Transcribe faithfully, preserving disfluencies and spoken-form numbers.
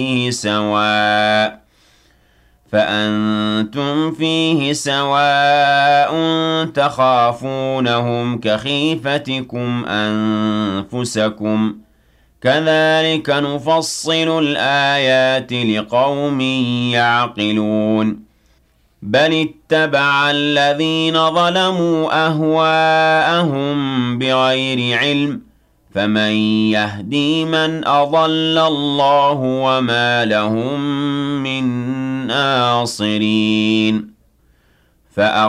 فيه سواء فأنتم فيه سواء تخافونهم كخيفتكم أنفسكم كذلك نفصل الآيات لقوم يعقلون بل اتبع الذين ظلموا أهواءهم بغير علم فمن يهدي من أضل الله وما لهم من ناصرين فأخ